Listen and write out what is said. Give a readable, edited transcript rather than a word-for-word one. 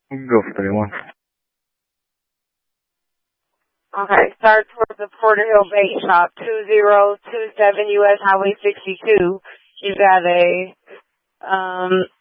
We can go for 31. Okay, start towards the Porter Hill Bait Shop, 2027 U.S. Highway 62. You got a